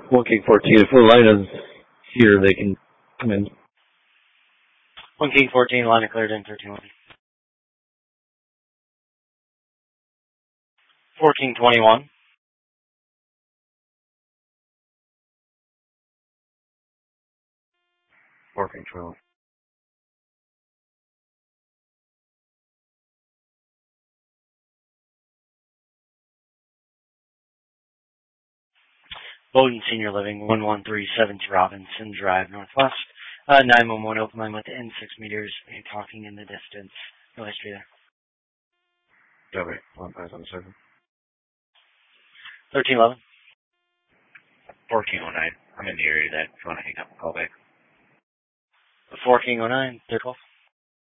1 King 14. If the line is here, they can come in. 1 King 14, line declared in 13-11. 4 King 21. 4 King 12. Bowden Senior Living, 1137 Robinson Drive, Northwest. 911 open line with in 6 meters and talking in the distance. No history there. Okay, 1577. 1311. 1409. I'm in the area that if you want to hang up and call back. 4 King 09, 312.